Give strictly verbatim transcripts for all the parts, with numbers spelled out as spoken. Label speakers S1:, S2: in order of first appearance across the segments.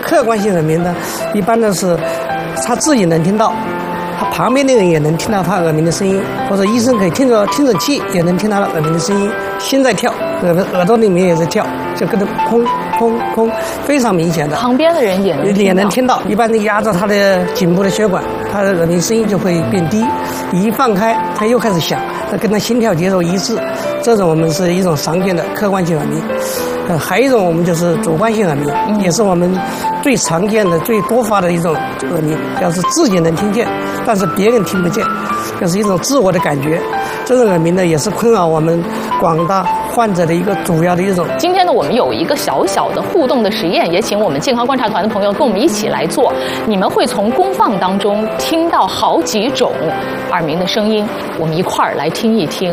S1: 客观性耳鸣呢，一般的是他自己能听到，他旁边的人也能听到他耳鸣的声音，或者医生可以听着听诊器也能听到他耳鸣的声音，心在跳，耳耳朵里面也在跳，就跟着空空空，非常明显的。
S2: 旁边的人也能
S1: 也能听到，一般的压着他的颈部的血管，他的耳鸣声音就会变低，一放开他又开始响，它跟他心跳节奏一致，这种我们是一种常见的客观性耳鸣。呃，还有一种我们就是主观性耳鸣，嗯、也是我们最常见的、最多发的一种耳鸣，就是自己能听见，但是别人听不见，就是一种自我的感觉。这种耳鸣呢，也是困扰我们广大患者的一个主要的一种。
S2: 今天呢，我们有一个小小的互动的实验，也请我们健康观察团的朋友跟我们一起来做。你们会从公放当中听到好几种耳鸣的声音，我们一块儿来听一听。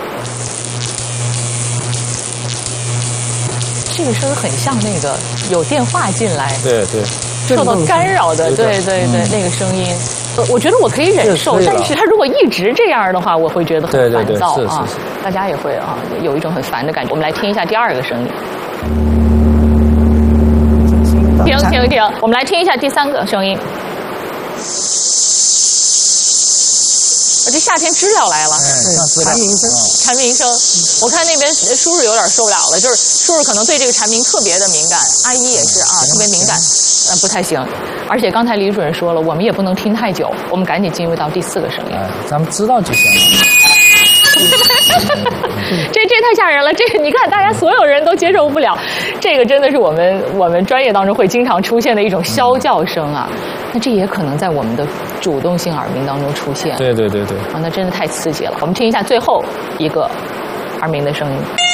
S2: 这个声很像那个有电话进来，
S3: 对对，
S2: 受到干扰的，对对对，那个声音，呃，我觉得我可以忍受，但是它如果一直这样的话，我会觉得很烦躁啊。大家也会啊，有一种很烦的感觉。我们来听一下第二个声音。停停停，我们来听一下第三个声音。这夏天知了来了，
S1: 蝉鸣声，
S2: 蝉鸣声。我看那边叔叔有点受不了了，就是叔叔可能对这个蝉鸣特别的敏感，阿姨也是啊，特别敏感，呃，不太行。而且刚才李主任说了，我们也不能听太久，我们赶紧进入到第四个声音。
S3: 哎，咱们知道就行了。
S2: 这这太吓人了！这你看，大家所有人都接受不了，这个真的是我们我们专业当中会经常出现的一种啸叫声啊。那这也可能在我们的主动性耳鸣当中出现。
S3: 对对对对。
S2: 啊，那真的太刺激了。我们听一下最后一个耳鸣的声音。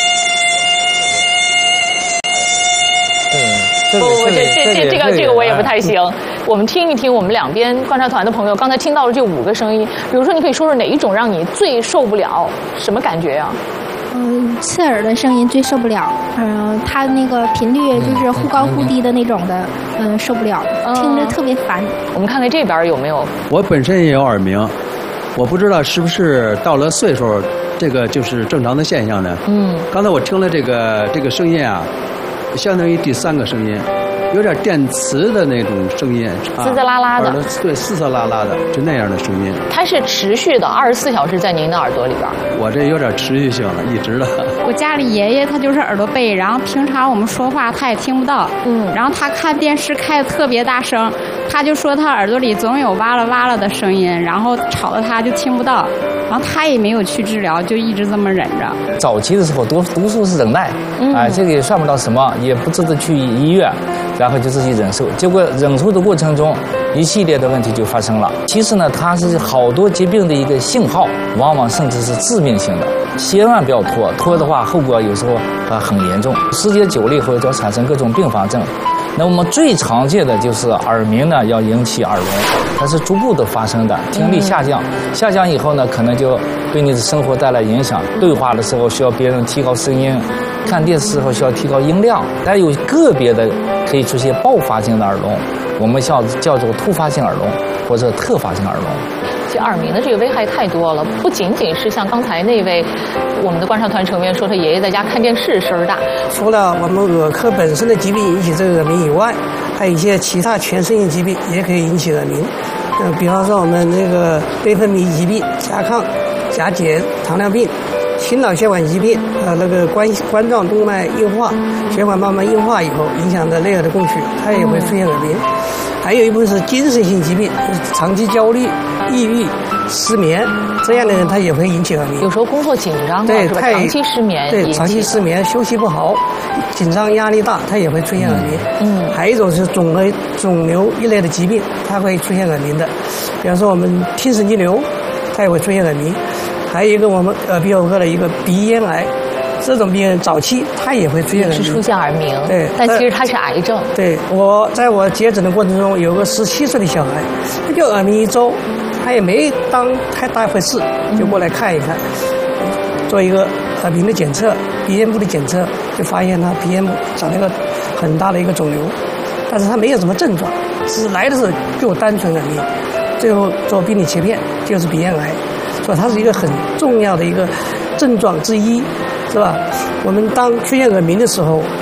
S3: 不
S2: 不，这这这这个这个我也不太行。我们听一听我们两边观察团的朋友刚才听到了这五个声音，比如说你可以说说哪一种让你最受不了，什么感觉呀？
S4: 嗯，刺耳的声音最受不了。嗯、呃，它那个频率就是忽高忽低的那种的，嗯、呃，受不了，听着特别烦。
S2: 我们看看这边有没有？
S5: 我本身也有耳鸣，我不知道是不是到了岁数，这个就是正常的现象呢？嗯。刚才我听了这个这个声音啊，相当于第三个声音。有点电磁的那种声音，
S2: 滋滋啦啦的，
S5: 对，嘶嘶啦啦的，就那样的声音。
S2: 它是持续的，二十四小时在您的耳朵里边。
S5: 我这有点持续性了，一直的。
S6: 我家里爷爷他就是耳朵背，然后平常我们说话他也听不到，嗯，然后他看电视开的特别大声，他就说他耳朵里总有哇啦哇啦的声音，然后吵得他就听不到，然后他也没有去治疗，就一直这么忍着。
S3: 早期的时候多多数是忍耐，嗯、哎，这个也算不到什么，也不值得去医院。然后就自己忍受，结果忍受的过程中，一系列的问题就发生了。其实呢，它是好多疾病的一个信号，往往甚至是致命性的。千万不要拖，拖的话后果有时候啊很严重，时间久了以后就产生各种并发症。那我们最常见的就是耳鸣呢，要引起耳聋，它是逐步的发生的，听力下降，下降以后呢，可能就对你的生活带来影响。对话的时候需要别人提高声音，看电视时候需要提高音量，但有个别的可以出现爆发性的耳聋，我们叫叫做突发性耳聋或者特发性耳聋。
S2: 其实耳鸣的这个危害太多了，不仅仅是像刚才那位我们的观察团成员说他爷爷在家看电视声大，
S1: 除了我们耳科本身的疾病引起这个耳鸣以外，还有一些其他全身性疾病也可以引起耳鸣。嗯、呃，比方说我们那个内分泌疾病、甲亢、甲减、糖尿病、心脑血管疾病，呃，那个冠冠状动脉硬化，血管慢慢硬化以后，影响的内耳的供血，它也会出现耳鸣。还有一部分是精神性疾病，就是长期焦虑、抑郁、失眠，这样的人他也会引起耳鸣。
S2: 有时候工作紧张，
S1: 对，
S2: 是吧？长期失眠，
S1: 对，长期失眠、休息不好、紧张压力大，它也会出现耳鸣。嗯，还有一种是肿瘤、肿瘤一类的疾病，它会出现耳鸣的，比方说我们听神经瘤，它也会出现耳鸣。还有一个我们耳鼻喉科的一个鼻咽癌。这种病人早期他也会出现耳鸣，
S2: 是出现耳鸣，对，但其实他是癌症。
S1: 对，我在我接诊的过程中，有个十七岁的小孩，他就耳鸣一周，他也没当太大回事，就过来看一看，嗯、做一个耳鸣的检测，鼻咽部的检测，就发现他鼻咽部长了一个很大的一个肿瘤，但是他没有什么症状，只来的时候就单纯耳鸣，最后做病理切片就是鼻咽癌，所以它是一个很重要的一个症状之一。是吧？我们当出现耳鸣的时候，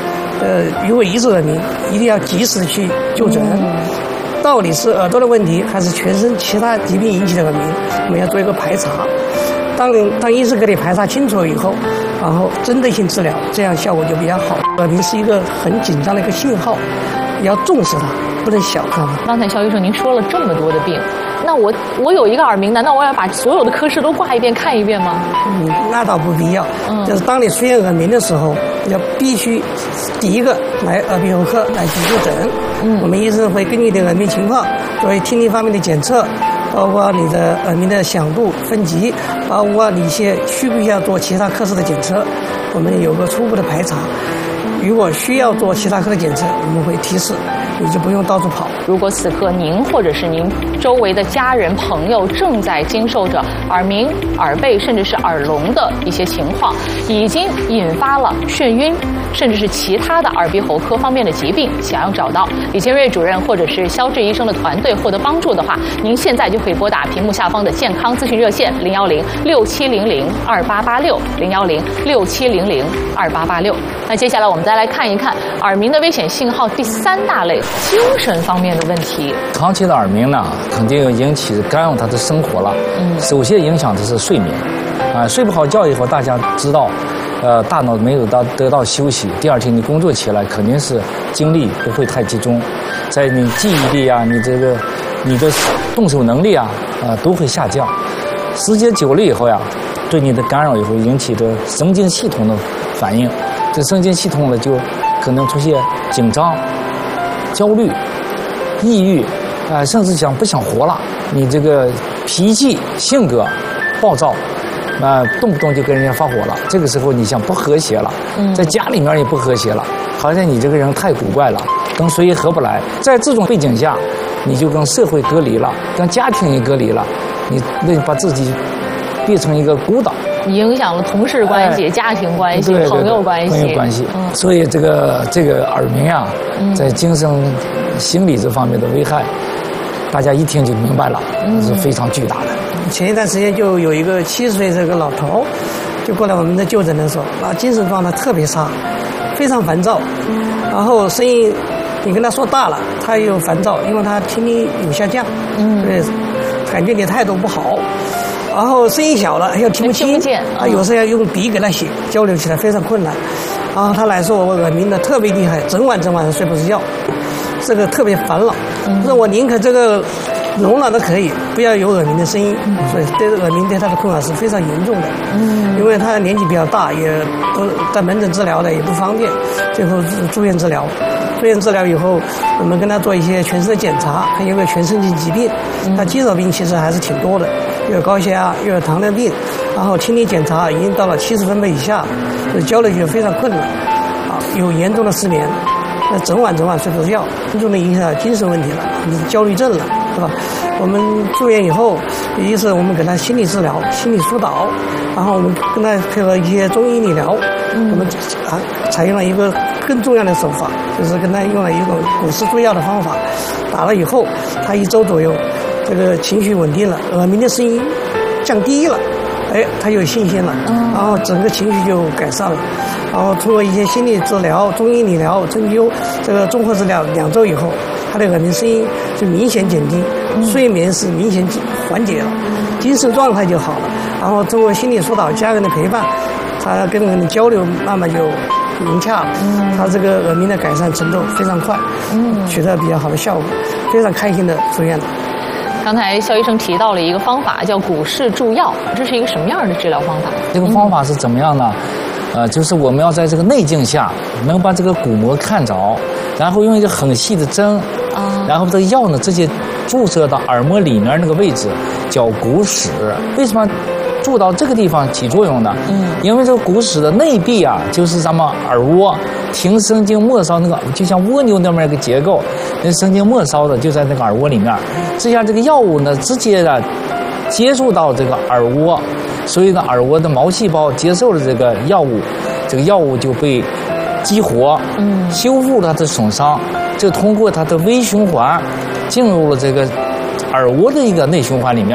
S1: 呃，如果疑似耳鸣，一定要及时去就诊。到底是耳朵的问题，还是全身其他疾病引起的耳鸣？我们要做一个排查。当当医生给你排查清楚了以后，然后针对性治疗，这样效果就比较好。耳鸣是一个很紧张的一个信号，要重视它，不能小看它。
S2: 刚才肖医生您说了这么多的病，那我我有一个耳鸣，难道我要把所有的科室都挂一遍看一遍吗？
S1: 嗯，那倒不必要。嗯，就是当你出现耳鸣的时候，要必须第一个来耳鼻喉科来去就诊。嗯，我们医生会根据你的耳鸣情况作为听力方面的检测，包括你的耳鸣的响度分级，包括你一些需不需要做其他科室的检测，我们有个初步的排查。如果需要做其他科的检测，我们会提示，你就不用到处跑。
S2: 如果此刻您或者是您周围的家人朋友正在经受着耳鸣、耳背甚至是耳聋的一些情况，已经引发了眩晕，甚至是其他的耳鼻喉科方面的疾病，想要找到李建瑞主任或者是肖智医生的团队获得帮助的话，您现在就可以拨打屏幕下方的健康咨询热线零幺零六七零零二八八六零幺零六七零零二八八六。那接下来我们再来看一看耳鸣的危险信号第三大类，精神方面的问题。
S3: 长期的耳鸣呢，肯定引起干扰他的生活了。嗯，首先影响的是睡眠，啊，睡不好觉以后，大家知道，呃，大脑没有到得到休息，第二天你工作起来肯定是精力不会太集中，在你记忆力啊，你这个你的动手能力啊，啊、呃，都会下降。时间久了以后呀，对你的干扰以后引起的神经系统的反应，这神经系统呢就可能出现紧张、焦虑、抑郁，啊、呃，甚至想不想活了。你这个脾气、性格暴躁，啊、呃，动不动就跟人家发火了。这个时候你想不和谐了，在家里面也不和谐了，好像你这个人太古怪了，跟谁也合不来。在这种背景下，你就跟社会隔离了，跟家庭也隔离了，你那把自己变成一个孤岛。
S2: 影响了同事关系、哎、家庭关系、
S3: 对对对
S2: 朋友关系、
S3: 朋友关系。嗯，所以这个这个耳鸣啊，嗯、在精神、心理这方面的危害，大家一听就明白了，嗯、是非常巨大的。
S1: 前一段时间就有一个七十岁这个老头，就过来我们的就诊的时候，啊，精神状态特别差，非常烦躁，然后声音你跟他说大了，他又烦躁，因为他听力有下降，嗯，对，感觉你态度不好。然后声音小了又听不清，
S2: 听不见，
S1: 啊，有时候要用笔给他写，交流起来非常困难。然后他来说我耳鸣的特别厉害，整晚整晚上睡不着觉，这个特别烦恼。嗯，说我宁可这个聋了都可以，不要有耳鸣的声音。嗯，所以对耳鸣对他的困扰是非常严重的。嗯，因为他年纪比较大，也不在门诊治疗的也不方便，最后住院治疗。住院治疗以后，我们跟他做一些全身的检查，还有个全身性疾病，他肌肉病其实还是挺多的，又有高血压，又有糖尿病，然后听力检查已经到了七十分贝以下，所以交流就非常困难，啊，有严重的失眠，那整晚整晚睡不着觉，严重的影响精神问题了，你是焦虑症了，是吧？我们住院以后，一是我们给他心理治疗、心理疏导，然后我们跟他配合一些中医理疗，嗯、我们啊采用了一个更重要的手法，就是跟他用了一种古诗诸药的方法，打了以后，他一周左右，这个情绪稳定了，耳鸣的声音降低了，哎，他就有信心了，然后整个情绪就改善了，然后通过一些心理治疗、中医理疗、针灸这个综合治疗，两周以后，他的耳鸣声音就明显减低，睡眠是明显缓解了，精神状态就好了，然后通过心理疏导、家人的陪伴，他跟人的交流慢慢就融洽了，嗯，他这个耳鸣的改善程度非常快，嗯，取得比较好的效果，非常开心的出院了。
S2: 刚才肖医生提到了一个方法，叫股市注药，这是一个什么样的治疗方法？
S3: 这个方法是怎么样呢？呃，就是我们要在这个内镜下，能把这个鼓膜看着，然后用一个很细的针，啊，然后这个药呢直接注射到耳膜里面那个位置，叫鼓室。为什么注到这个地方起作用呢？嗯，因为这个鼓室的内壁啊，就是咱们耳蜗听神经末梢那个，就像蜗牛那么一个结构，那神经末梢的就在那个耳蜗里面。这样这个药物呢，直接的接触到这个耳蜗，所以呢，耳蜗的毛细胞接受了这个药物，这个药物就被激活，嗯，修复了它的损伤，就通过它的微循环进入了这个耳蜗的一个内循环里面，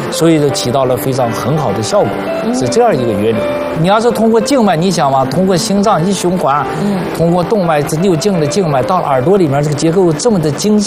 S3: 所以就起到了非常很好的效果，是这样一个原理。你要是通过静脉，你想嘛，通过心脏一循环，嗯，通过动脉这六经的静脉到耳朵里面，这个结构这么的精细。